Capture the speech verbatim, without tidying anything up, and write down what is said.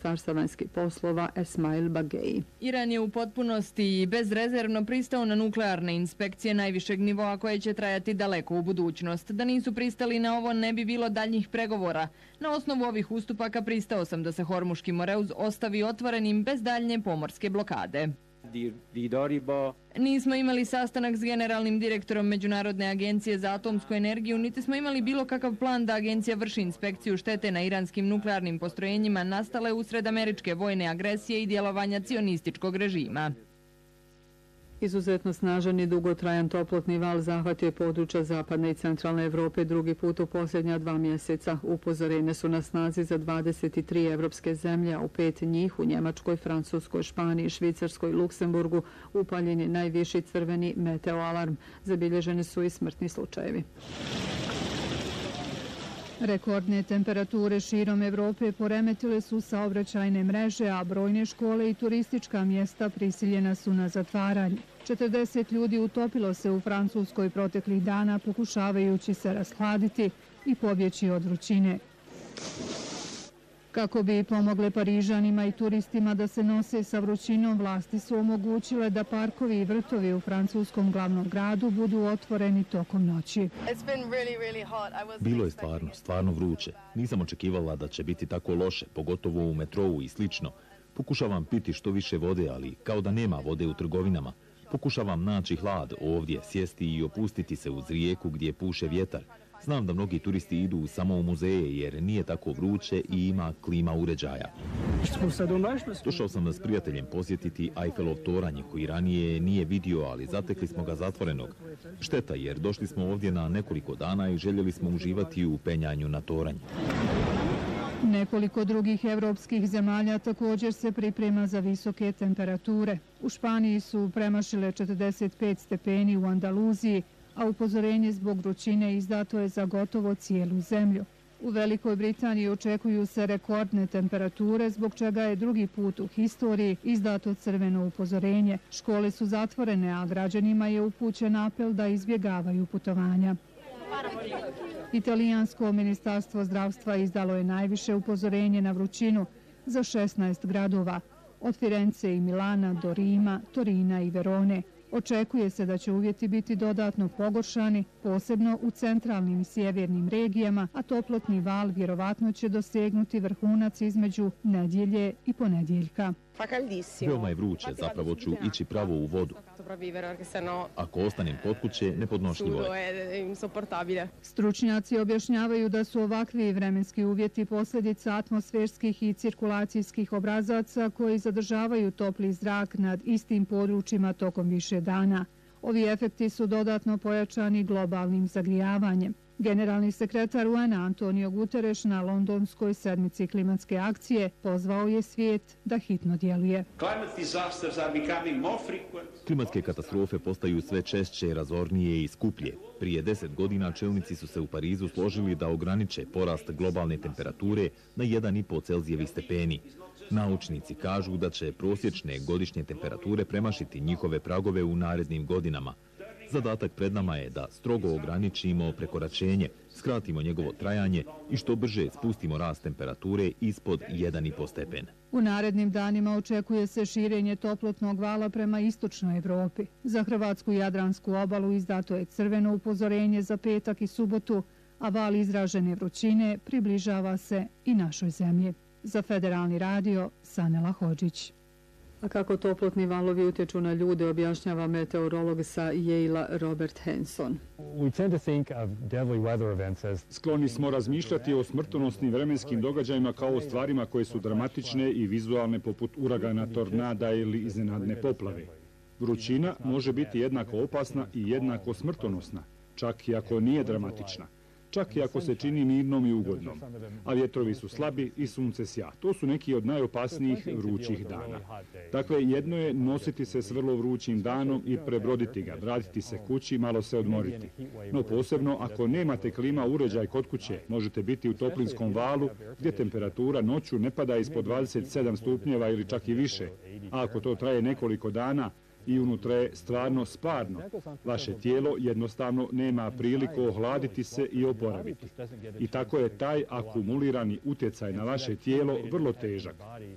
Ministarstva vanjskih poslova Esmail Bagei. Iran je u potpunosti i bezrezervno pristao na nuklearne inspekcije najvišeg nivoa koje će trajati daleko u budućnost. Da nisu pristali na ovo, ne bi bilo daljnjih pregovora. Na osnovu ovih ustupaka pristao sam da se Hormuški moreuz ostavi otvorenim bez daljnje pomorske blokade. Nismo imali sastanak s generalnim direktorom Međunarodne agencije za atomsku energiju, niti smo imali bilo kakav plan da agencija vrši inspekciju štete na iranskim nuklearnim postrojenjima nastale usred američke vojne agresije i djelovanja cionističkog režima. Izuzetno snažan i dugotrajan toplotni val zahvatio područja zapadne i centralne Evrope drugi put u posljednja dva mjeseca. Upozorenje su na snazi za dvadeset tri evropske zemlje, a u pet njih u Njemačkoj, Francuskoj, Španiji, Švicarskoj i Luksemburgu upaljen je najviši crveni meteoalarm. Zabilježeni su i smrtni slučajevi. Rekordne temperature širom Evrope poremetile su saobraćajne mreže, a brojne škole i turistička mjesta prisiljena su na zatvaranje. četrdeset ljudi utopilo se u Francuskoj proteklih dana pokušavajući se rashladiti i pobjeći od vrućine. Kako bi pomogle Parižanima i turistima da se nose sa vrućinom, vlasti su omogućile da parkovi i vrtovi u francuskom glavnom gradu budu otvoreni tokom noći. Bilo je stvarno, stvarno vruće. Nisam očekivala da će biti tako loše, pogotovo u metrou i slično. Pokušavam piti što više vode, ali kao da nema vode u trgovinama. Pokušavam naći hlad ovdje, sjesti i opustiti se uz rijeku gdje puše vjetar. Znam da mnogi turisti idu samo u muzeje jer nije tako vruće i ima klima uređaja. Došao sam s prijateljem posjetiti Eiffelov toranj koji ranije nije vidio, ali zatekli smo ga zatvorenog. Šteta jer došli smo ovdje na nekoliko dana i željeli smo uživati u penjanju na toranj. Nekoliko drugih evropskih zemalja također se priprema za visoke temperature. U Španiji su premašile četrdeset pet stepeni u Andaluziji, a upozorenje zbog vrućine izdato je za gotovo cijelu zemlju. U Velikoj Britaniji očekuju se rekordne temperature, zbog čega je drugi put u historiji izdato crveno upozorenje. Škole su zatvorene, a građanima je upućen apel da izbjegavaju putovanja. Italijansko ministarstvo zdravstva izdalo je najviše upozorenje na vrućinu za šesnaest gradova, od Firence i Milana do Rima, Torina i Verone. Očekuje se da će uvjeti biti dodatno pogoršani, posebno u centralnim i sjevernim regijama, a toplotni val vjerovatno će dosegnuti vrhunac između nedjelje i ponedjeljka. Veoma je vruće, zapravo ću ići pravo u vodu. Ako ostanem kod kuće, nepodnošljivo je. Stručnjaci objašnjavaju da su ovakvi vremenski uvjeti posljedica atmosferskih i cirkulacijskih obrazaca koji zadržavaju topli zrak nad istim područjima tokom više dana. Ovi efekti su dodatno pojačani globalnim zagrijavanjem. Generalni sekretar U N-a Antonio Guterres na londonskoj sedmici klimatske akcije pozvao je svijet da hitno djeluje. Klimatske katastrofe postaju sve češće, razornije i skuplje. Prije deset godina čelnici su se u Parizu složili da ograniče porast globalne temperature na jedan i po Celzijevih stepeni. Naučnici kažu da će prosječne godišnje temperature premašiti njihove pragove u narednim godinama. Zadatak pred nama je da strogo ograničimo prekoračenje, skratimo njegovo trajanje i što brže spustimo rast temperature ispod jedan i po stepen. U narednim danima očekuje se širenje toplotnog vala prema istočnoj Evropi. Za hrvatsku Jadransku obalu izdato je crveno upozorenje za petak i subotu, a val izražene vrućine približava se i našoj zemlji. Za Federalni radio, Sanela Hodžić. A kako toplotni valovi utječu na ljude, objašnjava meteorolog sa Yale-a Robert Hanson. Skloni smo razmišljati o smrtonosnim vremenskim događajima kao o stvarima koje su dramatične i vizualne poput uragana, tornada ili iznenadne poplave. Vrućina može biti jednako opasna i jednako smrtonosna, čak i ako nije dramatična. Čak i ako se čini mirnom i ugodnom, a vjetrovi su slabi i sunce sja. To su neki od najopasnijih vrućih dana. Dakle, jedno je nositi se s vrlo vrućim danom i prebroditi ga, vratiti se kući, malo se odmoriti. No posebno, ako nemate klima uređaj kod kuće, možete biti u toplinskom valu gdje temperatura noću ne pada ispod dvadeset sedam stupnjeva ili čak i više. A ako to traje nekoliko dana, i unutra je stvarno sparno. Vaše tijelo jednostavno nema priliku ohladiti se i oporaviti. I tako je taj akumulirani utjecaj na vaše tijelo vrlo težak.